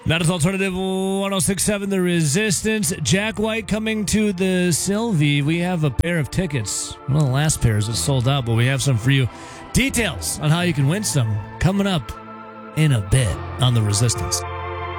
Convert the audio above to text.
That is Alternative 106.7 The Resistance. Jack White coming to the Sylvie. We have a pair of tickets. One of the last pairs is sold out, but we have some for you. Details on how you can win some coming up in a bit on The Resistance.